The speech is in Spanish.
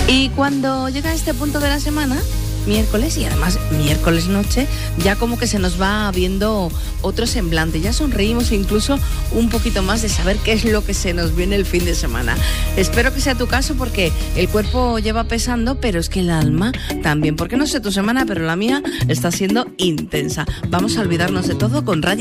Y cuando llega este punto de la semana, miércoles, y además miércoles noche, ya como que se nos va viendo otro semblante, ya sonreímos incluso un poquito más de saber qué es lo que se nos viene el fin de semana. Espero que sea tu caso, porque el cuerpo lleva pesando, pero es que el alma también, porque no sé tu semana, pero la mía está siendo intensa. Vamos a olvidarnos de todo con Raya